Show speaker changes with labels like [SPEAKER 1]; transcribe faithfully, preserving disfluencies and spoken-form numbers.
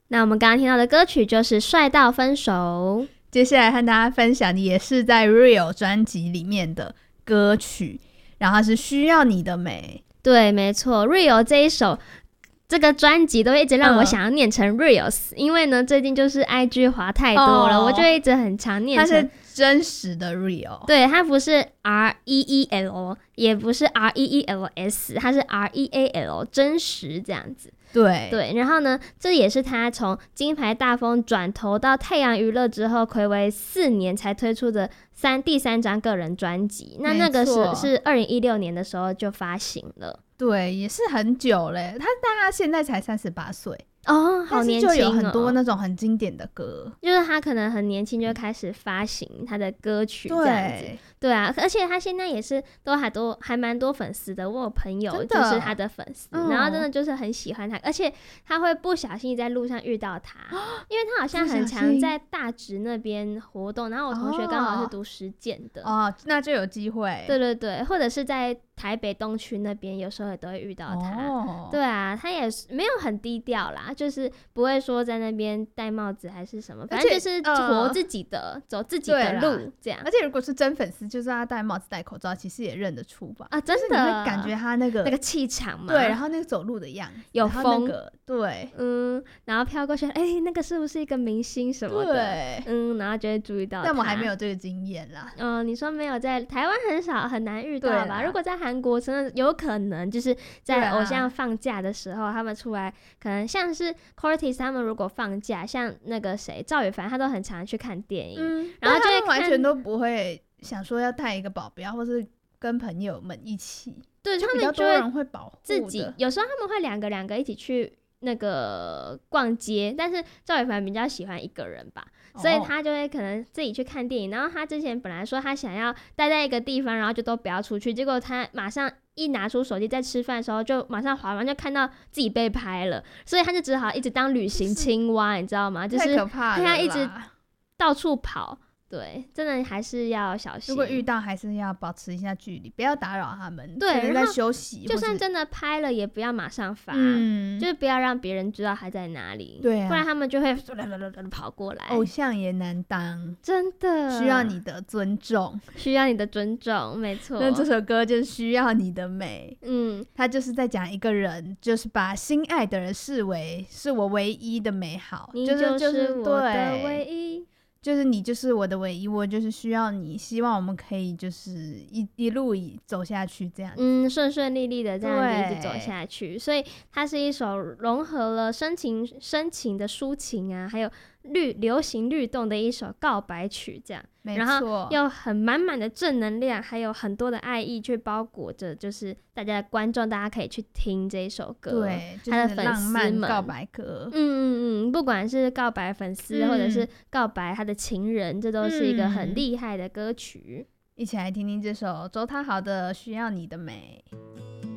[SPEAKER 1] 那我们刚刚听到的歌曲就是帅到分手。
[SPEAKER 2] 接下来和大家分享的也是在 Real 专辑里面的歌曲，然后是需要你的美。
[SPEAKER 1] 对，没错， Real 这一首这个专辑都一直让我想要念成 Reels、嗯、因为呢最近就是 I G 滑太多了、哦、我就一直很常念成，
[SPEAKER 2] 它是真实的 Real，
[SPEAKER 1] 对，它不是 R E E L 也不是 R E E L S， 它是 R E A L 真实这样子。
[SPEAKER 2] 对
[SPEAKER 1] 对，然后呢这也是他从金牌大风转投到太阳娱乐之后睽违四年才推出的三第三张个人专辑，那那个是是二零一六年的时候就发行了。
[SPEAKER 2] 对，也是很久嘞，他但他现在才三十八岁
[SPEAKER 1] 哦，好年轻哦，
[SPEAKER 2] 但是就有很多那种很经典的歌，
[SPEAKER 1] 就是他可能很年轻就开始发行他的歌曲这样子。对, 对啊，而且他现在也是都还多还蛮多粉丝的，我有朋友就是他的粉丝、嗯、然后真的就是很喜欢他，而且他会不小心在路上遇到他，因为他好像很常在大直那边活动，然后我同学刚好是读实践的
[SPEAKER 2] 哦, 哦，那就有机会。
[SPEAKER 1] 对对对，或者是在台北东区那边有时候也都会遇到他、哦、对啊，他也没有很低调啦，就是不会说在那边戴帽子还是什么，反正就是活自己的、呃、走自己的路这样。
[SPEAKER 2] 而且如果是真粉丝，就是他戴帽子戴口罩其实也认得出吧。
[SPEAKER 1] 啊，真的，
[SPEAKER 2] 就是你会感觉他那个
[SPEAKER 1] 那个气场嘛，
[SPEAKER 2] 对，然后那个走路的样子
[SPEAKER 1] 有风、
[SPEAKER 2] 那个、对，
[SPEAKER 1] 嗯，然后飘过去，哎、欸，那个是不是一个明星什么的，对，嗯，然后就会注意到他。
[SPEAKER 2] 但我还没有这个经验啦。
[SPEAKER 1] 嗯、呃，你说没有，在台湾很少很难遇到吧？如果在韩国真的有可能，就是在偶像放假的时候，他们出来，可能像是 Cortez 他们如果放假，像那个谁赵宇凡，他都很常去看电影，嗯、然后就会
[SPEAKER 2] 他们完全都不会想说要带一个保镖，或是跟朋友们一起。
[SPEAKER 1] 对，
[SPEAKER 2] 就
[SPEAKER 1] 他们就
[SPEAKER 2] 人会保护
[SPEAKER 1] 自己，有时候他们会两个两个一起去那个逛街，但是赵宇凡比较喜欢一个人吧，所以他就会可能自己去看电影。然后他之前本来说他想要待在一个地方，然后就都不要出去，结果他马上一拿出手机在吃饭的时候就马上滑完，就看到自己被拍了，所以他就只好一直当旅行青蛙，你知道吗？就是他要一直到处跑。对，真的还是要小心。
[SPEAKER 2] 如果遇到，还是要保持一下距离，不要打扰他们。
[SPEAKER 1] 对，
[SPEAKER 2] 人在休息，
[SPEAKER 1] 就算真的拍了，也不要马上发，嗯、就是不要让别人知道他在哪里。
[SPEAKER 2] 对、啊，
[SPEAKER 1] 不然他们就会跑过来。
[SPEAKER 2] 偶像也难当，
[SPEAKER 1] 真的
[SPEAKER 2] 需要你的尊重，
[SPEAKER 1] 需要你的尊重，没错。
[SPEAKER 2] 那这首歌就是需要你的美。嗯，他就是在讲一个人，就是把心爱的人视为是我唯一的美好，
[SPEAKER 1] 你就是我的唯一。
[SPEAKER 2] 就是你就是我的唯一，我就是需要你，希望我们可以就是一一路走下去这样子，
[SPEAKER 1] 嗯，顺顺利利的这样子一直走下去。所以它是一首融合了深情深情的抒情啊，还有律流行律动的一首告白曲这样，然后又很满满的正能量，还有很多的爱意去包裹着，就是大家的观众大家可以去听这一首歌，
[SPEAKER 2] 对，
[SPEAKER 1] 他的粉丝们、
[SPEAKER 2] 就是、浪漫告白歌，
[SPEAKER 1] 嗯嗯嗯，不管是告白粉丝、嗯、或者是告白他的情人，这都是一个很厉害的歌曲、
[SPEAKER 2] 嗯、一起来听听这首周汤豪的需要你的美。